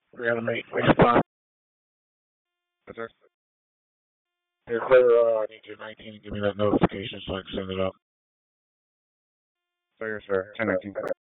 Reanimate, respond. Yes, sir. You're clear, I need your 19 give me that notification so I can send it up. Sir, yes, sir. 1019.